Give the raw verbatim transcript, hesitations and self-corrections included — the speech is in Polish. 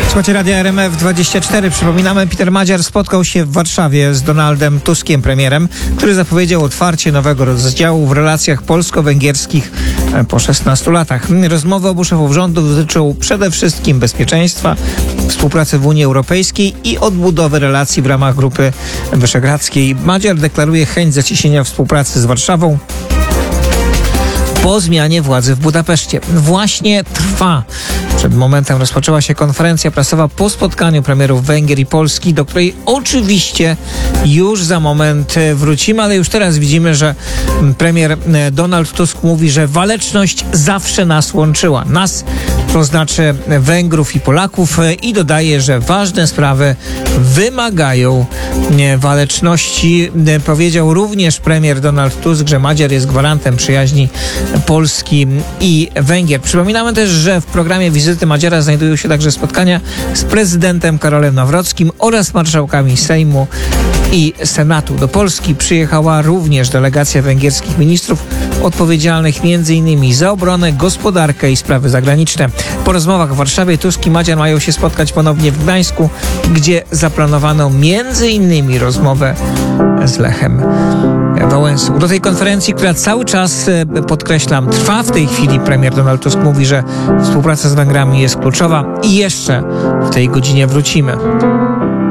Słuchajcie Radia R M F dwadzieścia cztery. Przypominamy, Peter Madziar spotkał się w Warszawie z Donaldem Tuskiem, premierem, który zapowiedział otwarcie nowego rozdziału w relacjach polsko-węgierskich po szesnastu latach. Rozmowy obu szefów rządu dotyczą przede wszystkim bezpieczeństwa, współpracy w Unii Europejskiej i odbudowy relacji w ramach Grupy Wyszehradzkiej. Madziar deklaruje chęć zacieśnienia współpracy z Warszawą po zmianie władzy w Budapeszcie. Właśnie trwa. Przed momentem rozpoczęła się konferencja prasowa po spotkaniu premierów Węgier i Polski, do której oczywiście już za moment wrócimy, ale już teraz widzimy, że premier Donald Tusk mówi, że waleczność zawsze nas łączyła. Nas, to znaczy Węgrów i Polaków, i dodaje, że ważne sprawy wymagają waleczności. Powiedział również premier Donald Tusk, że Madziar jest gwarantem przyjaźni Polski i Węgier. Przypominamy też, że w programie wizyty Madziara znajdują się także spotkania z prezydentem Karolem Nawrockim oraz marszałkami Sejmu i Senatu. Do Polski przyjechała również delegacja węgierskich ministrów odpowiedzialnych między innymi za obronę, gospodarkę i sprawy zagraniczne. Po rozmowach w Warszawie Tusk i Madziar mają się spotkać ponownie w Gdańsku, gdzie zaplanowano między innymi rozmowę z Lechem Wałęsą. Do tej konferencji, która cały czas, podkreślam, trwa w tej chwili, premier Donald Tusk mówi, że współpraca z Węgrami jest kluczowa i jeszcze w tej godzinie wrócimy.